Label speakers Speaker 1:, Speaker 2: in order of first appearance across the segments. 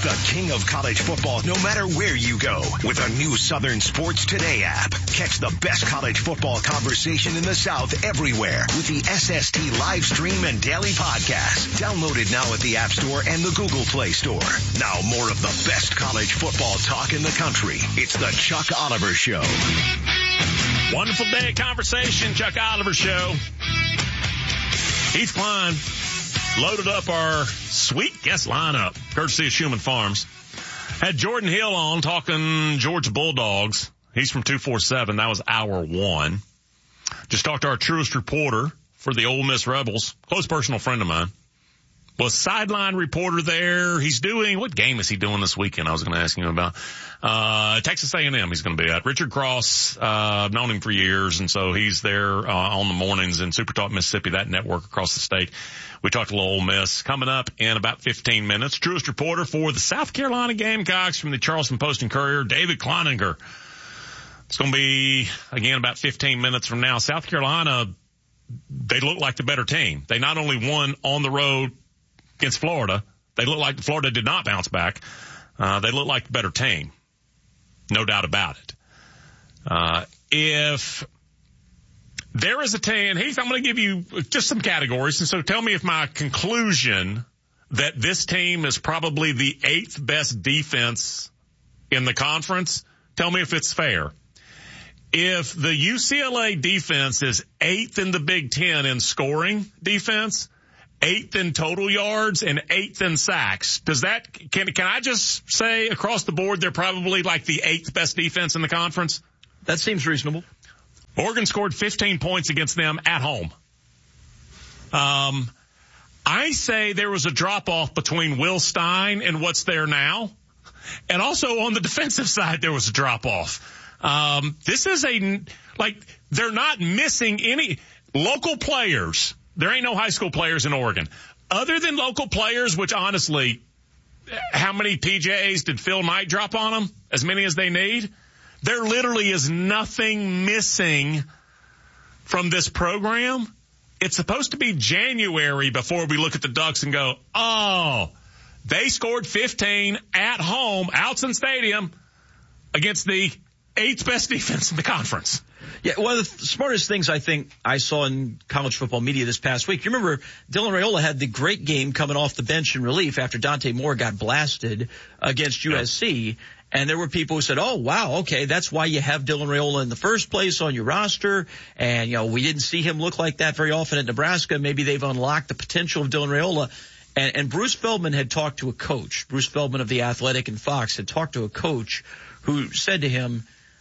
Speaker 1: the king of college football no matter where you go with a new Southern Sports Today app. Catch the best college football conversation in the South everywhere with the SST live stream and daily podcast. Download it now at the App Store and the Google Play Store. Now more of the best college football talk in the country. It's the Chuck Oliver Show.
Speaker 2: Wonderful day of conversation, Chuck Oliver Show. Heath Klein loaded up our sweet guest lineup, courtesy of Schumann Farms. Had Jordan Hill on talking Georgia Bulldogs. He's from 247. That was hour one. Just talked to our truest reporter for the Ole Miss Rebels, close personal friend of mine. Was sideline reporter there. He's doing, what game is he doing this weekend? I was going to ask him about. Texas A&M he's going to be at. Richard Cross, I've known him for years, and so he's there on the mornings in Super Talk Mississippi, that network across the state. We talked a little Ole Miss. Coming up in about 15 minutes, truest reporter for the South Carolina Gamecocks from the Charleston Post and Courier, David Kleininger. It's going to be, again, about 15 minutes from now. South Carolina, they look like the better team. They not only won on the road against Florida, they look like Florida did not bounce back. They look like the better team. No doubt about it. If there is a team, Heath, I'm going to give you just some categories. And so tell me if my conclusion that this team is probably the 8th best defense in the conference, tell me if it's fair. If the UCLA defense is 8th in the Big Ten in scoring defense, 8th in total yards, and 8th in sacks, does that, can I just say across the board they're probably like the 8th best defense in the conference?
Speaker 3: That seems reasonable.
Speaker 2: Oregon scored 15 points against them at home. I say there was a drop-off between Will Stein and what's there now. And also on the defensive side, there was a drop-off. This is they're not missing any local players. There ain't no high school players in Oregon. Other than local players, which honestly, how many PJs did Phil Knight drop on them? As many as they need? There literally is nothing missing from this program. It's supposed to be January before we look at the Ducks and go, oh, they scored 15 at home, Outson Stadium, against the 8th best defense in the conference.
Speaker 3: Yeah, one of the smartest things I think I saw in college football media this past week, you remember Dylan Raiola had the great game coming off the bench in relief after Dante Moore got blasted against USC. And there were people who said, oh, wow, okay, that's why you have Dylan Raiola in the first place on your roster. And, we didn't see him look like that very often at Nebraska. Maybe they've unlocked the potential of Dylan Raiola. And Bruce Feldman had talked to a coach. Bruce Feldman of The Athletic and Fox had talked to a coach who said to him,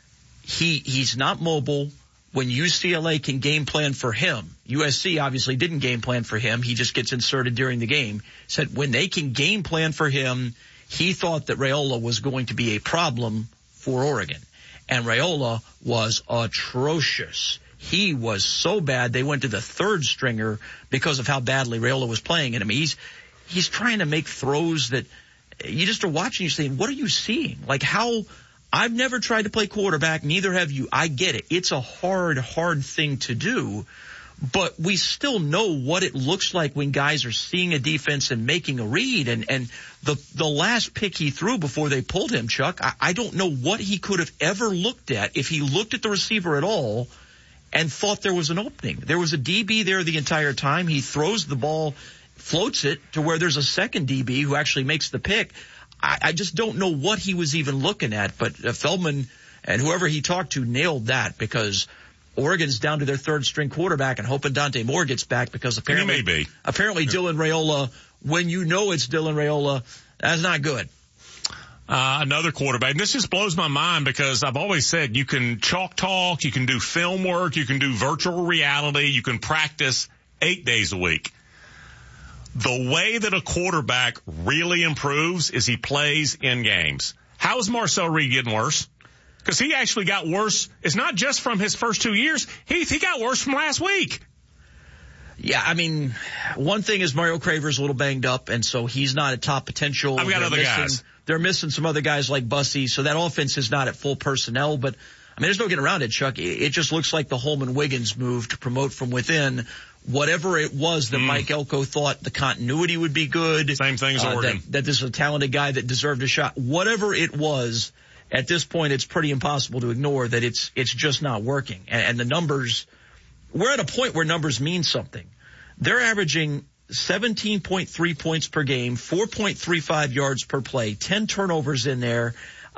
Speaker 3: he's not mobile when UCLA can game plan for him. USC obviously didn't game plan for him. He just gets inserted during the game. Said when they can game plan for him, he thought that Raiola was going to be a problem for Oregon. And Raiola was atrocious. He was so bad they went to the third stringer because of how badly Raiola was playing. And I mean, he's trying to make throws that you just are watching, you're saying, what are you seeing? Like how I've never tried to play quarterback, neither have you. I get it. It's a hard thing to do, but we still know what it looks like when guys are seeing a defense and making a read. And the last pick he threw before they pulled him, Chuck, I don't know what he could have ever looked at if he looked at the receiver at all and thought there was an opening. There was a DB there the entire time. He throws the ball, floats it to where there's a second DB who actually makes the pick. I just don't know what he was even looking at, but Feldman and whoever he talked to nailed that because Oregon's down to their third string quarterback and hoping Dante Moore gets back because apparently Dylan Raiola, when you know it's Dylan Raiola, that's not good.
Speaker 2: Another quarterback. And this just blows my mind because I've always said you can chalk talk, you can do film work, you can do virtual reality, you can practice 8 days a week. The way that a quarterback really improves is he plays in games. How is Marcel Reed getting worse? Because he actually got worse. It's not just from his first 2 years. He got worse from last week.
Speaker 3: Yeah, I mean, one thing is Mario Craver's a little banged up, and so he's not at top potential.
Speaker 2: I've got other guys.
Speaker 3: They're missing some other guys like Bussey, so that offense is not at full personnel. But, I mean, there's no getting around it, Chuck. It just looks like the Holman-Wiggins move to promote from within whatever it was that Mike Elko thought the continuity would be good.
Speaker 2: Same thing as Oregon.
Speaker 3: That this is a talented guy that deserved a shot. Whatever it was, at this point, it's pretty impossible to ignore that it's just not working. And the numbers, we're at a point where numbers mean something. They're averaging 17.3 points per game, 4.35 yards per play, 10 turnovers in there,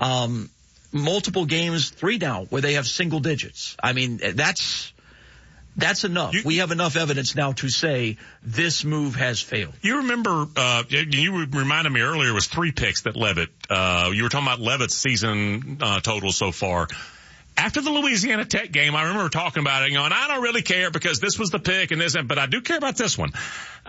Speaker 3: multiple games, 3 now, where they have single digits. I mean, that's enough. We have enough evidence now to say this move has failed.
Speaker 2: You remember, you reminded me earlier, it was 3 picks that Leavitt, you were talking about Leavitt's season total so far. After the Louisiana Tech game, I remember talking about it, and I don't really care because this was the pick and this, but I do care about this one.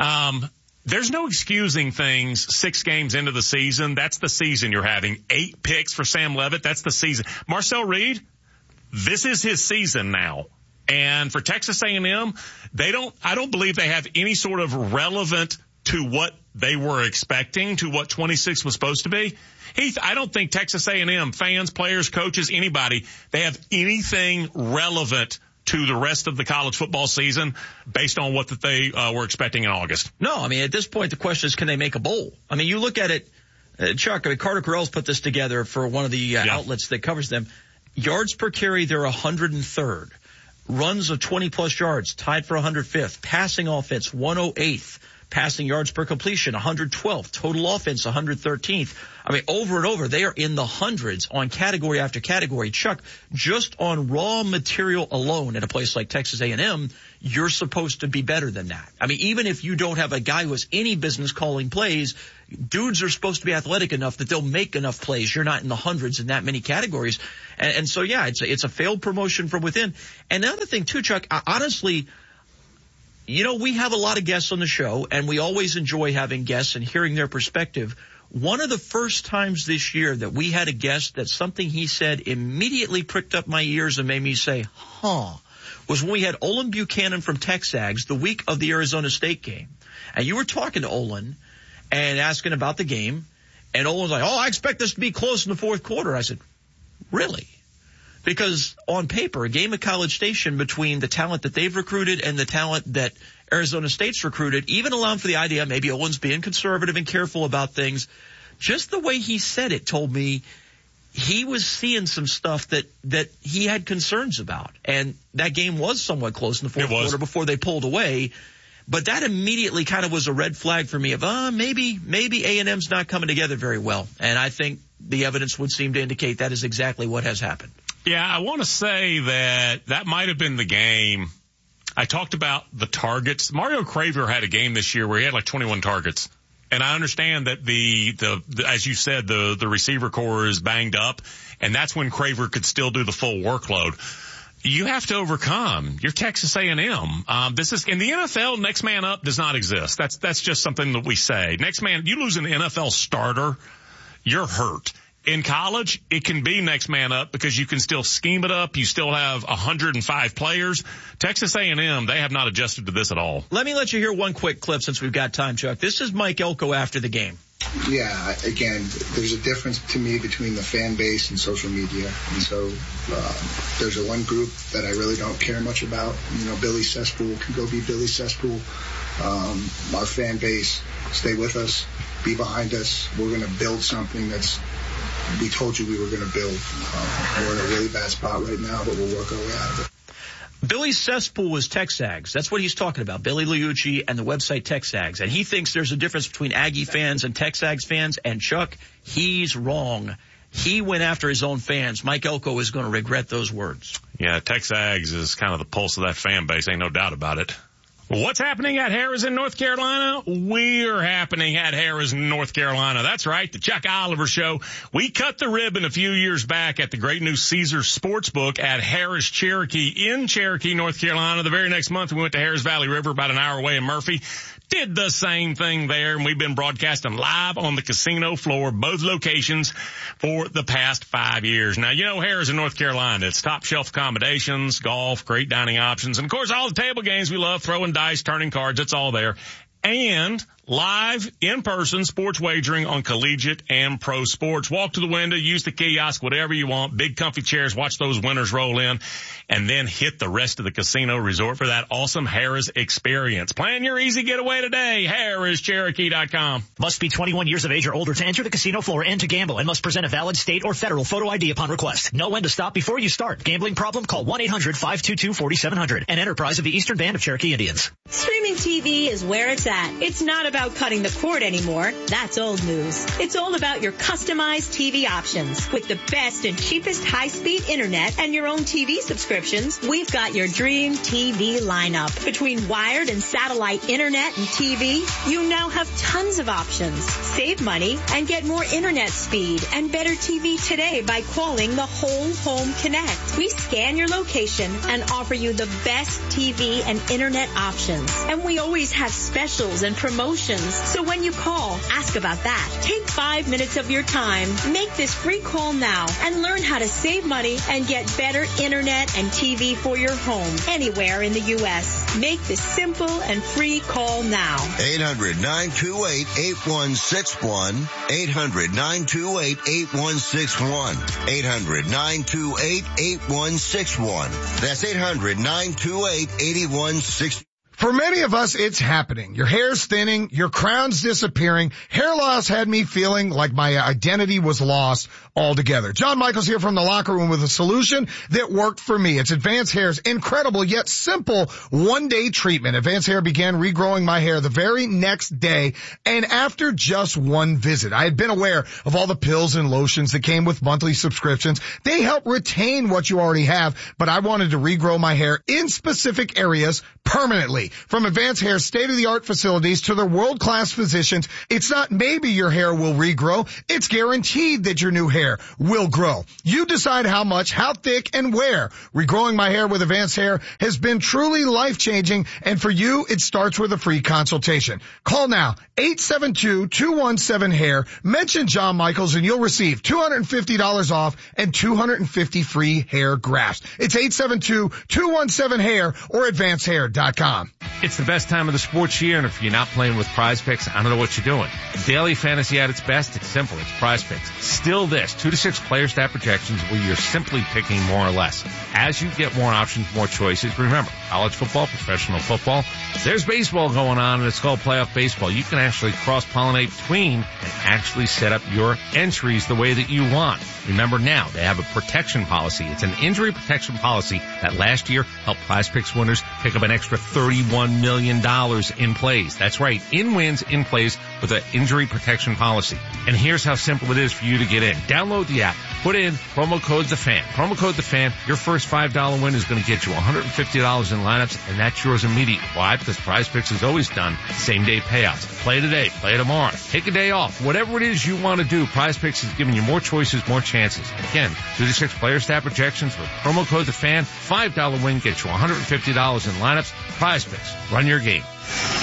Speaker 2: There's no excusing things 6 games into the season. That's the season you're having. 8 picks for Sam Leavitt. That's the season. Marcel Reed, this is his season now. And for Texas A&M, I don't believe they have any sort of relevant to what they were expecting, to what 26 was supposed to be. Heath, I don't think Texas A&M fans, players, coaches, anybody, they have anything relevant to the rest of the college football season based on what that they were expecting in August.
Speaker 3: No, I mean, at this point, the question is, can they make a bowl? I mean, you look at it, Chuck, Carter Correll's put this together for one of the outlets that covers them. Yards per carry, they're 103rd. Runs of 20-plus yards, tied for 105th. Passing offense, 108th. Passing yards per completion, 112th. Total offense, 113th. I mean, over and over, they are in the hundreds on category after category. Chuck, just on raw material alone at a place like Texas A&M, you're supposed to be better than that. I mean, even if you don't have a guy who has any business calling plays, dudes are supposed to be athletic enough that they'll make enough plays. You're not in the hundreds in that many categories. And so, yeah, it's a failed promotion from within. And the other thing, too, Chuck, honestly, you know, we have a lot of guests on the show, and we always enjoy having guests and hearing their perspective. One of the first times this year that we had a guest that something he said immediately pricked up my ears and made me say, was when we had Olin Buchanan from Texags the week of the Arizona State game. And you were talking to Olin and asking about the game, and Olin's like, I expect this to be close in the fourth quarter. I said, really? Because on paper, a game at College Station between the talent that they've recruited and the talent that Arizona State's recruited, even allowing for the idea maybe Olin's being conservative and careful about things, just the way he said it told me he was seeing some stuff that he had concerns about. And that game was somewhat close in the fourth quarter before they pulled away. But that immediately kind of was a red flag for me of, maybe A&M's not coming together very well. And I think the evidence would seem to indicate that is exactly what has happened.
Speaker 2: Yeah, I want to say that might have been the game. I talked about the targets. Mario Craver had a game this year where he had like 21 targets. And I understand that the as you said, the receiver core is banged up, and that's when Craver could still do the full workload. You have to overcome. You're Texas A&M. This is in the NFL. Next man up does not exist. That's just something that we say. Next man, you lose an NFL starter, you're hurt. In college, it can be next man up because you can still scheme it up. You still have 105 players. Texas A&M, they have not adjusted to this at all.
Speaker 3: Let me let you hear one quick clip since we've got time, Chuck. This is Mike Elko after the game.
Speaker 4: Yeah, again, there's a difference to me between the fan base and social media. And so there's a one group that I really don't care much about. You know, Billy Cesspool can go be Billy Cesspool. Our fan base, stay with us, be behind us. We're going to build something we told you we were going to build. We're in a really bad spot right now, but we'll work our way out of it.
Speaker 3: Billy Cesspool was Texags. That's what he's talking about, Billy Liucci and the website Texags. And he thinks there's a difference between Aggie fans and Texags fans. And, Chuck, he's wrong. He went after his own fans. Mike Elko is going to regret those words.
Speaker 2: Yeah, Texags is kind of the pulse of that fan base. Ain't no doubt about it. What's happening at Harrison, North Carolina? We're happening at Harrison, North Carolina. That's right, the Chuck Oliver Show. We cut the ribbon a few years back at the great new Caesars Sportsbook at Harris Cherokee in Cherokee, North Carolina. The very next month, we went to Harris Valley River, about an hour away in Murphy. Did the same thing there, and we've been broadcasting live on the casino floor, both locations, for the past 5 years. Now, you know Harrison, North Carolina. It's top shelf accommodations, golf, great dining options, and, of course, all the table games we love, throwing dice, turning cards, it's all there. And Live, in-person sports wagering on collegiate and pro sports. Walk to the window, use the kiosk, whatever you want. Big comfy chairs, watch those winners roll in, and then hit the rest of the casino resort for that awesome Harrah's experience. Plan your easy getaway today. HarrahsCherokee.com.
Speaker 5: Must be 21 years of age or older to enter the casino floor and to gamble, and must present a valid state or federal photo ID upon request. Know when to stop before you start. Gambling problem? Call 1-800-522-4700. An enterprise of the Eastern Band of Cherokee Indians.
Speaker 6: Streaming TV is where it's at. It's not about cutting the cord anymore. That's old news. It's all about your customized TV options. With the best and cheapest high-speed internet and your own TV subscriptions, we've got your dream TV lineup. Between wired and satellite internet and TV, you now have tons of options. Save money and get more internet speed and better TV today by calling the Whole Home Connect. We scan your location and offer you the best TV and internet options. And we always have specials and promotions. So when you call, ask about that. Take 5 minutes of your time. Make this free call now and learn how to save money and get better internet and TV for your home anywhere in the U.S. Make this simple and free call now.
Speaker 7: 800-928-8161. 800-928-8161. 800-928-8161. That's 800-928-8161.
Speaker 8: For many of us, it's happening. Your hair's thinning, your crown's disappearing. Hair loss had me feeling like my identity was lost altogether. John Michaels here from the Locker Room with a solution that worked for me. It's Advanced Hair's incredible yet simple one-day treatment. Advanced Hair began regrowing my hair the very next day, and after just one visit. I had been aware of all the pills and lotions that came with monthly subscriptions. They help retain what you already have, but I wanted to regrow my hair in specific areas permanently. From Advanced Hair's state-of-the-art facilities to their world-class physicians, it's not maybe your hair will regrow, it's guaranteed that your new hair will grow. You decide how much, how thick, and where. Regrowing my hair with Advanced Hair has been truly life-changing, and for you, it starts with a free consultation. Call now, 872-217-HAIR, mention John Michaels, and you'll receive $250 off and 250 free hair grafts. It's 872-217-HAIR or AdvancedHair.com.
Speaker 9: It's the best time of the sports year, and if you're not playing with Prize Picks, I don't know what you're doing. Daily fantasy at its best, it's simple. It's Prize Picks. Still this, 2 to 6 player stat projections where you're simply picking more or less. As you get more options, more choices, remember, college football, professional football, there's baseball going on, and it's called playoff baseball. You can actually cross-pollinate between and actually set up your entries the way that you want. Remember now, they have a protection policy. It's an injury protection policy that last year helped Prize Picks winners pick up an extra $31 million in plays. That's right, in wins, in plays with an injury protection policy. And here's how simple it is for you to get in. Download the app. Put in promo code THEFAN. Promo code THEFAN. Your first $5 win is going to get you $150 in lineups, and that's yours immediately. Why? Because Prize Picks has always done same-day payouts. Play today. Play tomorrow. Take a day off. Whatever it is you want to do, Prize Picks is giving you more choices, more chances. Again, 2 to 6 player stat projections with promo code THEFAN. $5 win gets you $150 in lineups. Prize Picks. Run your game.